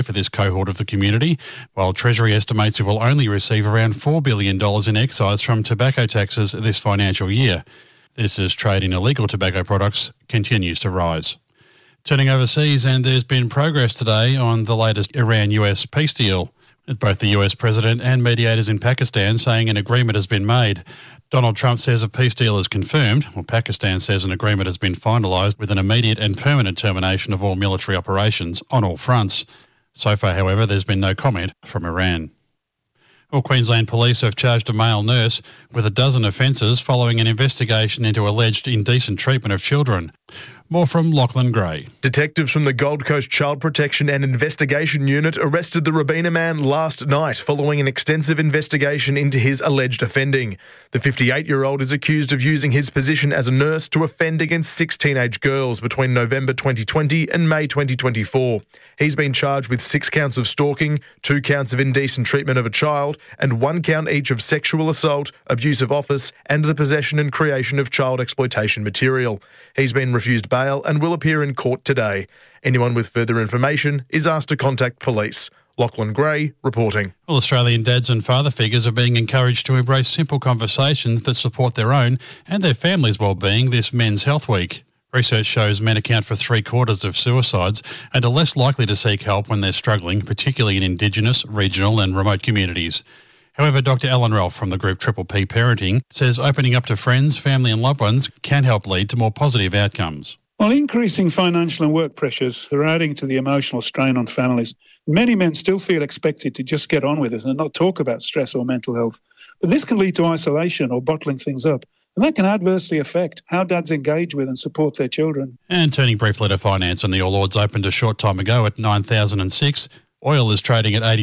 for this cohort of the community, while Treasury estimates it will only receive around $4 billion in excise from tobacco taxes this financial year. This as trade in illegal tobacco products continues to rise. Turning overseas, and there's been progress today on the latest Iran-US peace deal, with both the US president and mediators in Pakistan saying an agreement has been made. Donald Trump says a peace deal is confirmed, while Pakistan says an agreement has been finalised with an immediate and permanent termination of all military operations on all fronts. So far, however, there's been no comment from Iran. Well, Queensland Police have charged a male nurse with a dozen offences following an investigation into alleged indecent treatment of children. More from Lachlan Gray. Detectives from the Gold Coast Child Protection and Investigation Unit arrested the Robina man last night following an extensive investigation into his alleged offending. The 58-year-old is accused of using his position as a nurse to offend against 6 teenage girls between November 2020 and May 2024. He's been charged with 6 counts of stalking, 2 counts of indecent treatment of a child, and 1 count each of sexual assault, abuse of office, and the possession and creation of child exploitation material. He's been refused bail and will appear in court today. Anyone with further information is asked to contact police. Lachlan Gray reporting. Well, Australian dads and father figures are being encouraged to embrace simple conversations that support their own and their family's well-being this Men's Health Week. Research shows men account for 3/4 of suicides and are less likely to seek help when they're struggling, particularly in Indigenous, regional and remote communities. However, Dr Alan Ralph from the group Triple P Parenting says opening up to friends, family and loved ones can help lead to more positive outcomes. While increasing financial and work pressures are adding to the emotional strain on families, many men still feel expected to just get on with it and not talk about stress or mental health. But this can lead to isolation or bottling things up, and that can adversely affect how dads engage with and support their children. And turning briefly to finance, and the All Ords opened a short time ago at 9,006. Oil is trading at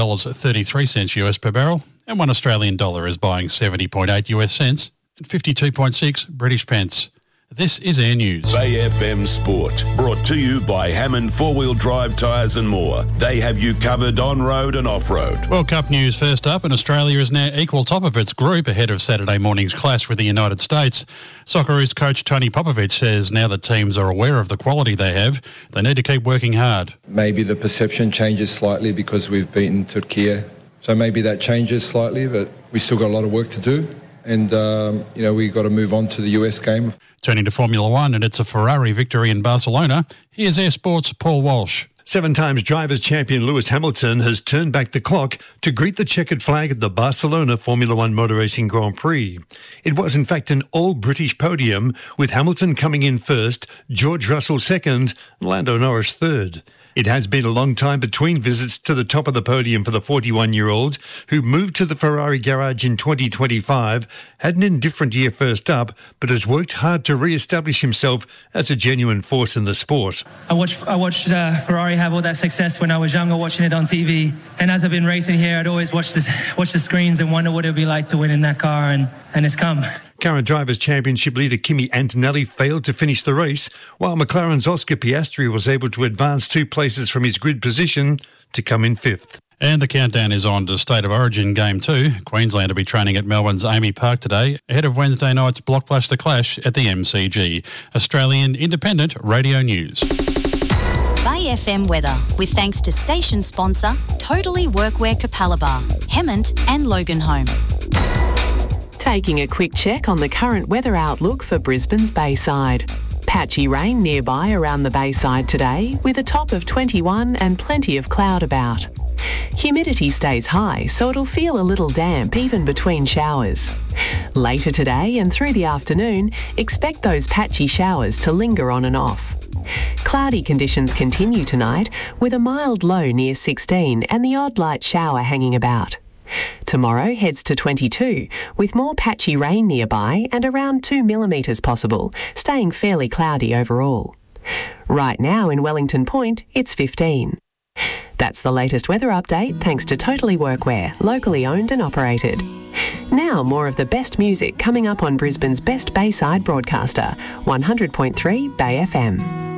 $87.33 US per barrel, and $1 Australian dollar is buying 70.8 US cents and 52.6 British pence. This is Air News. Bay FM Sport, brought to you by Hammond 4-Wheel Drive Tyres and more. They have you covered on-road and off-road. World Cup news first up, and Australia is now equal top of its group ahead of Saturday morning's clash with the United States. Socceroos coach Tony Popovic says now that teams are aware of the quality they have, they need to keep working hard. Maybe the perception changes slightly because we've beaten Turkey. So maybe that changes slightly, but we still got a lot of work to do. And, we've got to move on to the US game. Turning to Formula One, and it's a Ferrari victory in Barcelona. Here's Air Sport's Paul Walsh. 7 times drivers' champion Lewis Hamilton has turned back the clock to greet the checkered flag at the Barcelona Formula One Motor Racing Grand Prix. It was in fact an all-British podium, with Hamilton coming in first, George Russell second, and Lando Norris third. It has been a long time between visits to the top of the podium for the 41-year-old, who moved to the Ferrari garage in 2025, had an indifferent year first up, but has worked hard to re-establish himself as a genuine force in the sport. I watched Ferrari have all that success when I was younger, watching it on TV. And as I've been racing here, I'd always watch the screens and wonder what it would be like to win in that car, and it's come. Current Drivers' Championship leader Kimi Antonelli failed to finish the race, while McLaren's Oscar Piastri was able to advance 2 places from his grid position to come in 5th. And the countdown is on to State of Origin Game 2. Queensland will be training at Melbourne's Amy Park today, ahead of Wednesday night's Blockbuster clash at the MCG. Australian Independent Radio News. Bay FM weather, with thanks to station sponsor Totally Workwear Capalaba, Hemmant and Loganholme. Taking a quick check on the current weather outlook for Brisbane's Bayside. Patchy rain nearby around the Bayside today, with a top of 21 and plenty of cloud about. Humidity stays high, so it'll feel a little damp even between showers. Later today and through the afternoon, expect those patchy showers to linger on and off. Cloudy conditions continue tonight, with a mild low near 16 and the odd light shower hanging about. Tomorrow heads to 22, with more patchy rain nearby and around 2 millimetres possible, staying fairly cloudy overall. Right now in Wellington Point, it's 15. That's the latest weather update thanks to Totally Workwear, locally owned and operated. Now more of the best music coming up on Brisbane's best Bayside broadcaster, 100.3 Bay FM.